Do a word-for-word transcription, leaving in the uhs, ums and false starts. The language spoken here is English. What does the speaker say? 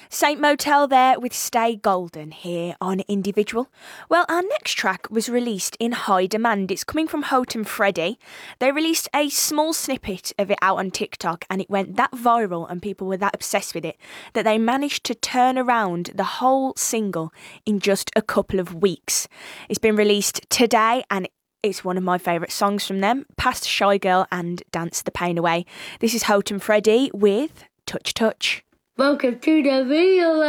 Saint Motel there with Stay Golden here on Individual. Well, our next track was released in high demand. It's coming from Houghton Freddy. They released a small snippet of it out on TikTok and it went that viral and people were that obsessed with it that they managed to turn around the whole single in just a couple of weeks. It's been released today and it's one of my favourite songs from them, past Shy Girl and Dance the Pain Away. This is Houghton Freddy with Touch Touch. Welcome to the video.